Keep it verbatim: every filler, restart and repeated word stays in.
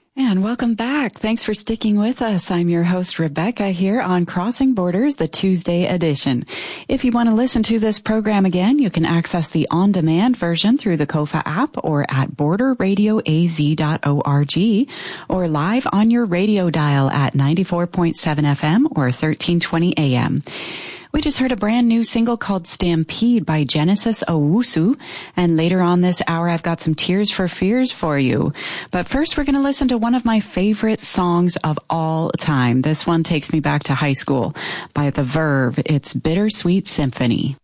And welcome back. Thanks for sticking with us. I'm your host, Rebecca, here on Crossing Borders, the Tuesday edition. If you want to listen to this program again, you can access the on-demand version through the Kofa app or at border radio a z dot org or live on your radio dial at ninety-four point seven F M or thirteen twenty A M. We just heard a brand new single called Stampede by Genesis Owusu, and later on this hour I've got some Tears for Fears for you. But first we're going to listen to one of my favorite songs of all time. This one takes me back to high school by The Verve. It's Bittersweet Symphony.